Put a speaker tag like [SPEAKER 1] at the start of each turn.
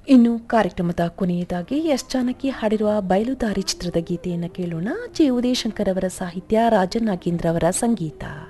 [SPEAKER 1] ಇನ್ನು ಕಾರ್ಯಕ್ರಮದ ಕೊನೆಯದಾಗಿ ಎಸ್ ಜಾನಕಿ ಹಾಡಿರುವ ಬಯಲುದಾರಿ ಚಿತ್ರದ ಗೀತೆಯನ್ನು ಕೇಳೋಣ. ಜಿ ಉದಯಶಂಕರ್ ಅವರ ಸಾಹಿತ್ಯ, ರಾಜನ್ ನಾಗೇಂದ್ರ ಅವರ ಸಂಗೀತ.